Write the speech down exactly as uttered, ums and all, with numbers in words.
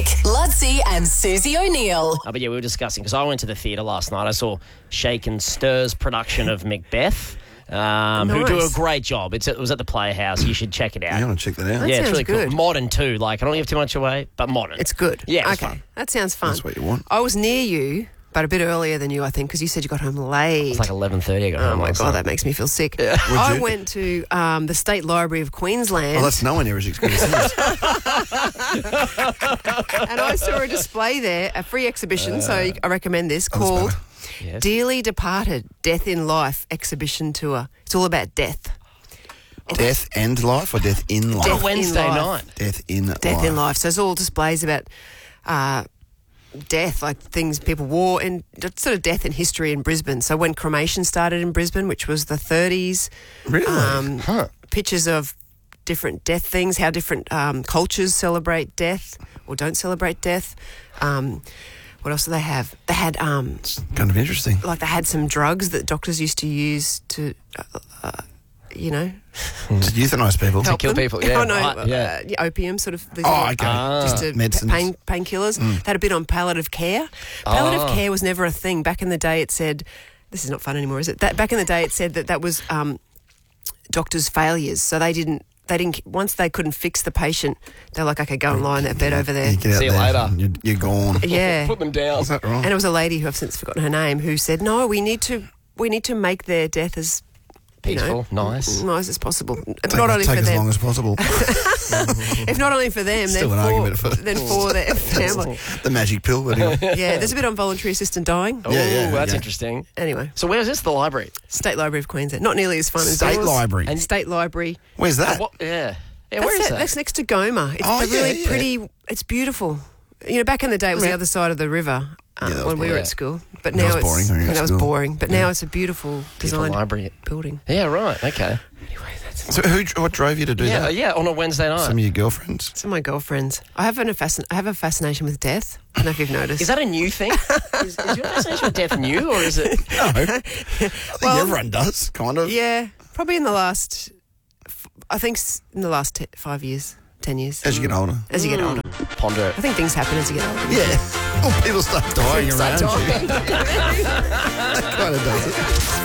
Ludsey and Susie O'Neill. Oh, but yeah, we were discussing, because I went to the theatre last night. I saw Shake and Stir's production of Macbeth, um, who do a Nice. great job. It's It was at the Playhouse. You should check it out. Yeah, I want to check that out. That yeah, it's sounds really good. cool. Modern too. Like, I don't give too much away, but modern. It's good. Yeah, it's okay. fun. That sounds fun. That's what you want. I was near you, but a bit earlier than you, I think, because you said you got home late. It's like eleven thirty. I got Oh home my last God, night. that makes me feel sick. Would I you? went to um, the State Library of Queensland Oh, that's nowhere near as expensive. and I saw a display there, a free exhibition, so Uh, I recommend this, oh, that's called better. Yes. Dearly Departed, Death in Life Exhibition Tour. It's all about death. Death and life or death in life? Death in Wednesday life. night. Death in Death life. in life. So it's all displays about uh, death, like things people wore, and sort of death in history in Brisbane. So when cremation started in Brisbane, which was the thirties, Really? um, Huh. pictures of different death things, how different um, cultures celebrate death or don't celebrate death. Um, what else do they have? They had, um, Kind of interesting. like, they had some drugs that doctors used to use to, uh, uh, you know, To euthanize people. help kill them. people, yeah, Oh, no, right, uh, yeah. yeah, opium sort of. these Oh, little- okay. Ah. Just to Medicines. pain painkillers. They had a bit on palliative care. Palliative Oh. care was never a thing. Back in the day, it said, this is not fun anymore, is it? That back in the day, it said that that was um, doctors' failures. So they didn't. They didn't. Once they couldn't fix the patient, they're like, okay, go and lie in that bed over there. You get out See you there, later. You're, you're gone. Yeah. Put them down. Is that right? And it was a lady who I've since forgotten her name who said, "No, we need to. We need to make their death as you know, Peaceful, nice. nice as possible. If Take, not only take for as them, long as possible. if not only for them, Still then an for, argument for- then for their family. The magic pill. But anyway. Yeah, there's a bit on voluntary assistant dying. Oh, Yeah, yeah, that's yeah. interesting. Anyway, So where's this? The library? State Library of Queensland. Not nearly as fun as State yours. Library. And State Library. Where's that? What? Yeah. Yeah, That's, where is it. that? That's next to Goma. It's Oh, a really yeah, yeah. pretty. It's beautiful. You know, back in the day, it was Yeah. the other side of the river uh, Yeah, that was when we were boring. at school. But That now was it's boring when you were and at that was school. boring. But now it's a beautiful Beautiful designed library. building. Yeah, right. Okay. Anyway, that's So who? What drove you to do Yeah, that? yeah. On a Wednesday night. Some of your girlfriends. some of my girlfriends. I have an fascin- I have a fascination with death. I don't know if you've noticed. Is that a new thing? is, is your fascination with death new, or is it? No, I think Well- everyone does, kind of. Yeah, probably in the last. f- I think s- in the last te- five years, ten years. As you get older. As you get older, Ponder it. I think things happen as you get older. Yeah. Well, people start dying Start around you. dying. That kind of does it.